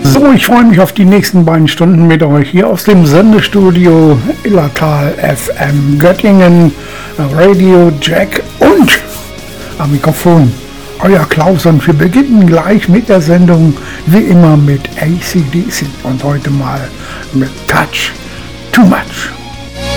So, ich freue mich auf die nächsten beiden Stunden mit euch hier aus dem Sendestudio Illertal FM Göttingen, Radio Jack und am Mikrofon euer Klaus, und wir beginnen gleich mit der Sendung wie immer mit AC/DC und heute mal mit Touch Too Much.